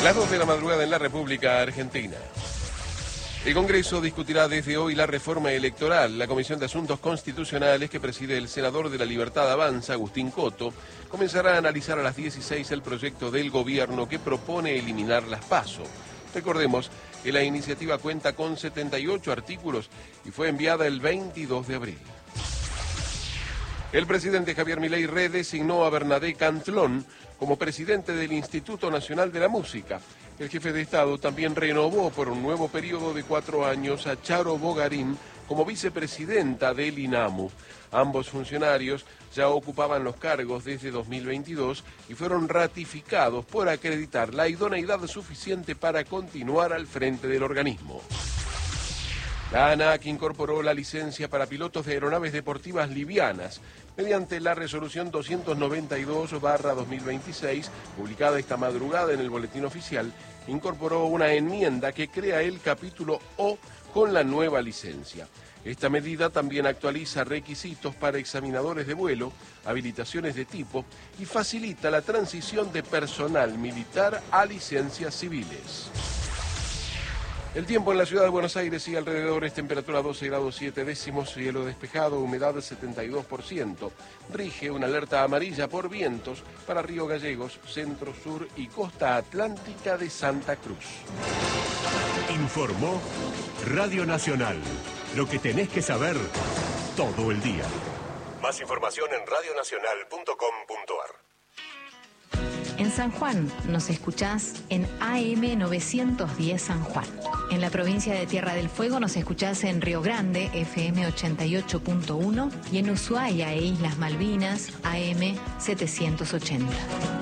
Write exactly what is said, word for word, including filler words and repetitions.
Las dos de la madrugada en la República Argentina. El Congreso discutirá desde hoy la reforma electoral. La Comisión de Asuntos Constitucionales, que preside el senador de la Libertad Avanza, Agustín Coto, comenzará a analizar a las dieciséis el proyecto del gobierno que propone eliminar las PASO. Recordemos que la iniciativa cuenta con setenta y ocho artículos y fue enviada el veintidós de abril. El presidente Javier Milei redesignó a Bernadette Cantlón como presidente del Instituto Nacional de la Música. El jefe de Estado también renovó por un nuevo periodo de cuatro años a Charo Bogarín como vicepresidenta del INAMU. Ambos funcionarios ya ocupaban los cargos desde dos mil veintidós y fueron ratificados por acreditar la idoneidad suficiente para continuar al frente del organismo. La ANAC incorporó la licencia para pilotos de aeronaves deportivas livianas mediante la resolución doscientos noventa y dos barra dos mil veintiséis, publicada esta madrugada en el Boletín Oficial. Incorporó una enmienda que crea el capítulo O con la nueva licencia. Esta medida también actualiza requisitos para examinadores de vuelo, habilitaciones de tipo y facilita la transición de personal militar a licencias civiles. El tiempo en la ciudad de Buenos Aires y alrededores, temperatura doce grados siete décimos, cielo despejado, humedad setenta y dos por ciento. Rige una alerta amarilla por vientos para Río Gallegos, centro, sur y costa atlántica de Santa Cruz. Informó Radio Nacional. Lo que tenés que saber todo el día. Más información en radio nacional punto com punto a r. En San Juan nos escuchás en A M novecientos diez San Juan. En la provincia de Tierra del Fuego nos escuchás en Río Grande, F M ochenta y ocho punto uno, y en Ushuaia e Islas Malvinas, A M setecientos ochenta.